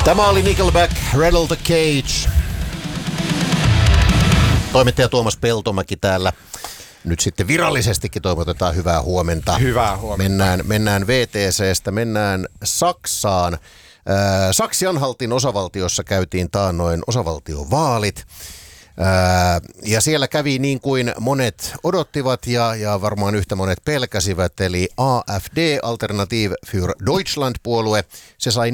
Tämä oli Nickelback, Rattle the Cage. Toimittaja Tuomas Peltomäki täällä. Nyt sitten virallisestikin toivotetaan hyvää huomenta. Hyvää huomenta. Mennään VTC:stä, mennään Saksaan. Saksi-Anhaltin osavaltiossa käytiin taannoin osavaltiovaalit. Ja siellä kävi niin kuin monet odottivat ja varmaan yhtä monet pelkäsivät, eli AfD, Alternative für Deutschland-puolue. Se sai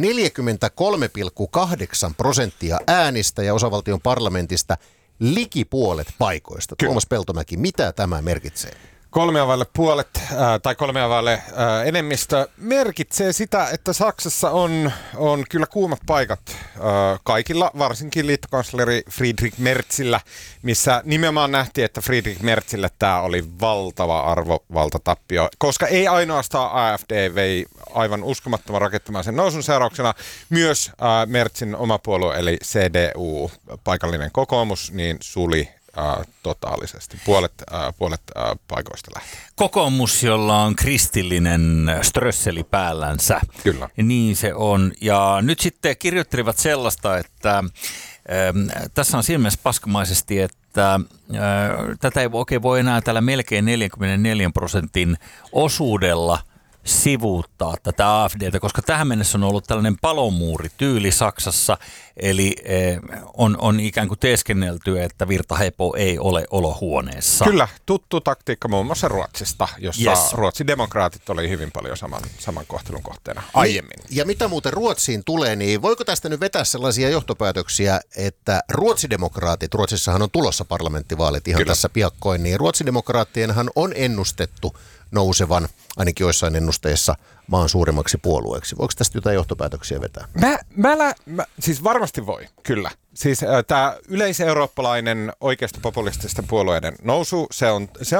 43,8% äänistä ja osavaltion parlamentista liki puolet paikoista. Kyllä. Tuomas Peltomäki, mitä tämä merkitsee? 3,5 enemmistö merkitsee sitä, että Saksassa on kyllä kuumat paikat kaikilla, varsinkin liittokansleri Friedrich Merzillä, missä nimenomaan nähtiin, että Friedrich Merzille tämä oli valtava arvovaltatappio, koska ei ainoastaan AfD vei aivan uskomattoman rakentamaisen nousun seurauksena, myös Merzin oma puolue eli CDU, paikallinen kokoomus, niin suli totaalisesti. Puolet paikoista lähtee. Kokoomus, jolla on kristillinen strösseli päällänsä. Kyllä. Niin se on. Ja nyt sitten kirjoittelivat sellaista, että tässä on siinä mielessä paskamaisesti, että tätä ei oikein voi enää tällä melkein 44% osuudella sivuuttaa tätä AfDtä, koska tähän mennessä on ollut tällainen palomuurityyli Saksassa, eli on ikään kuin teeskennelty, että virtahepo ei ole olohuoneessa. Kyllä, tuttu taktiikka muun muassa Ruotsista, jossa Ruotsin demokraatit oli hyvin paljon saman kohtelun kohteena aiemmin. Ja mitä muuten Ruotsiin tulee, niin voiko tästä nyt vetää sellaisia johtopäätöksiä, että ruotsidemokraatit, Ruotsissahan on tulossa parlamenttivaalit ihan tässä piakkoin, niin ruotsidemokraattienhan on ennustettu nousevan ainakin joissain ennusteissa maan suurimmaksi puolueeksi. Voiko tästä jotain johtopäätöksiä vetää? Siis varmasti voi, kyllä. Siis tämä yleiseurooppalainen oikeisto populististen puolueiden nousu, se on